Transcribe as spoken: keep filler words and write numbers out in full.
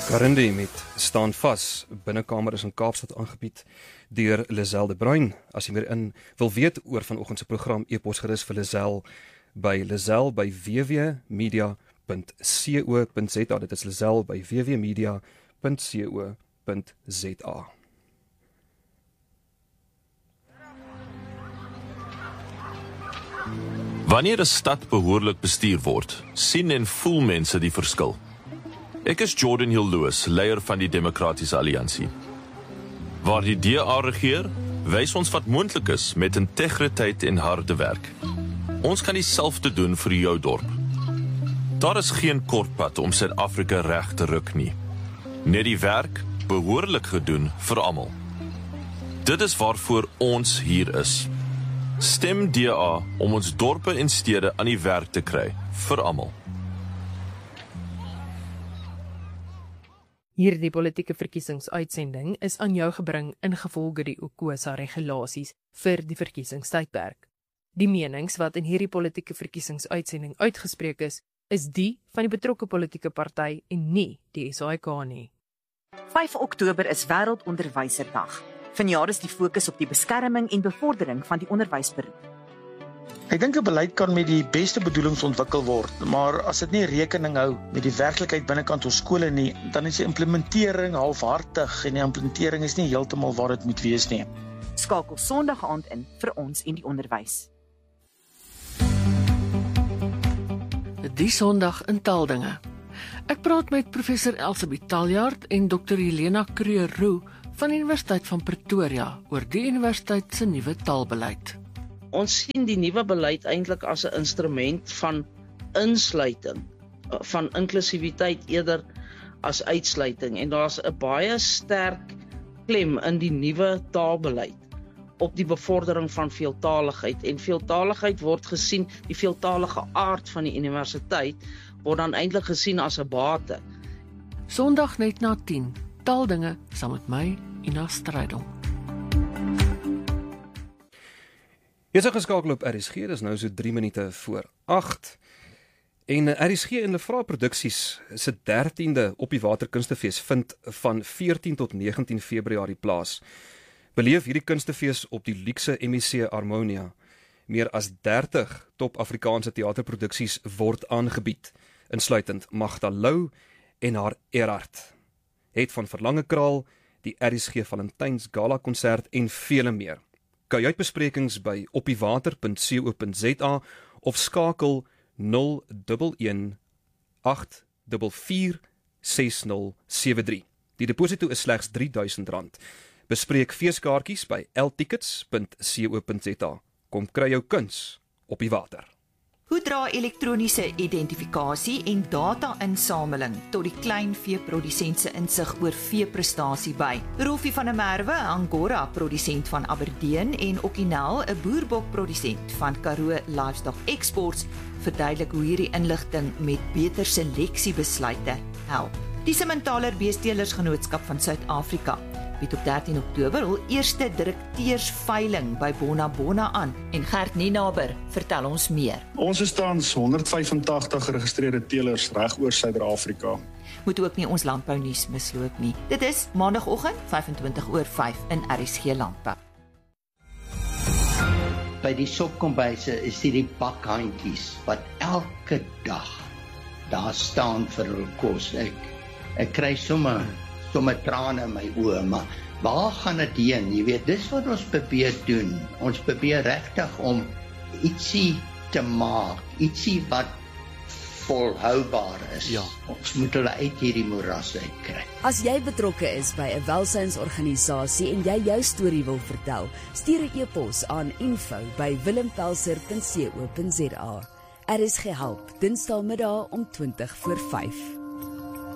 Karindi met Staan Vas, binnekamer is in Kaapstad aangebied deur Lisel de Bruin. As jy meer in wil weet oor vanoggend se program, e-pos gerus vir Lisel by Lisel by w w media punt co punt za. Dit is Lisel by w w media punt co punt za. Wanneer 'n stad behoorlik bestuur word, sien en voel mense die verskil. Ek is Jordan Hill Lewis, leier van die Demokratiese Alliansie. Waar die D A regeer, wys ons wat moontlik is met integriteit en harde werk. Ons kan dieselfde doen vir jou dorp. Daar is geen kortpad om Suid-Afrika reg te ruk nie. Net die werk behoorlik gedoen vir almal. Dit is waarvoor ons hier is. Stem D A om ons dorpe en stede aan die werk te kry, vir almal. Hierdie politieke verkiesingsuitsending is aan jou gebring ingevolge die UKOSA regulasies vir die verkiesingstydperk. Die menings wat in hierdie politieke verkiesingsuitsending uitgespreek is, is die van die betrokke politieke party en nie die S A I K nie. vyf Oktober is Wêreldonderwyserdag. Vanjaar is die fokus op die beskerming en bevordering van die onderwysberoep. Ek dink 'n beleid kan met die beste bedoelings ontwikkel word, maar as dit nie rekening hou met die werklikheid binnekant ons skole nie, dan is die implementering halfhartig en die implementering is nie heeltemal waar dit moet wees nie. Skakel Sondag aand in vir ons en die onderwys. Die Sondag in Taldinge. Ek praat met professor Elsabeth Taljaard en dokter Helena Kreur-Roux van die Universiteit van Pretoria oor die universiteit se nuwe taalbeleid. Ons sien die nuwe beleid eintlik as 'n instrument van insluiting, van inklusiwiteit eerder as uitsluiting, en daar's 'n baie sterk klem in die nuwe taalbeleid op die bevordering van veeltaligheid, en veeltaligheid word gesien, die veeltalige aard van die universiteit word dan eintlik gesien as 'n bate. Sondag net na tien, Taaldinge saam met my, Ina Strydom. Jy is geskakel op R S G, dis nou so drie minute voor agt. En R S G en Lefra Produksies se dertiende Op die Water Kunstefees vind van veertien tot negentien Februarie plaas. Beleef hierdie kunstefees op die luukse M E C Harmonia. Meer as dertig top Afrikaanse teaterproduksies word aangebied, insluitend Magda Lou en haar Erhard. Het van Verlange Kraal, die R S G Valentyns Gala konsert en vele meer. Kajuitbesprekings by opdiewater punt co punt za of skakel nul een een agt vier vier ses nul sewe drie. Die deposito is slegs drie duisend rand. Bespreek feeskaartjies by l tickets punt co punt za. Kom kry jou kuns op die water. Hoe dra elektroniese identifikasie en data-insameling tot die klein veeprodusent se insig oor veeprestasie by? Rolfie van der Merwe, Angora produsent van Aberdeen, en Okinel, 'n boerbokprodusent van Karoo Livestock Exports, verduidelik hoe hierdie inligting met beter seleksiebesluite help. Die Simmentaler Beesteelersgenootskap van Suid-Afrika bied op dertien Oktober hul eerste direkteursveiling by Bona Bona aan, en Gert Nienaber vertel ons meer. Ons is tans honderd vyfentagtig geregistreerde teelers reg oor Suid-Afrika. Moet ook nie ons landbounuus misloop nie. Dit is maandagooggend vyfentwintig oor vyf in R S G Landbou. By die sopkombuise is hier die bakhandjies wat elke dag daar staan vir hul kos. Ek ek kry sommer sommer trane in my oë, maar waar gaan dit heen? Jy weet, dis wat ons probeer doen. Ons probeer regtig om ietsie te maak, ietsie wat volhoubaar is. Ja. Ons moet hulle uit hierdie moeras uitkry. As jy betrokke is by 'n welsynsorganisasie en jy jou storie wil vertel, stuur 'n e-pos aan info by willempelser punt co punt za. R S G help, Dinsdagmiddag om twintig voor vyf.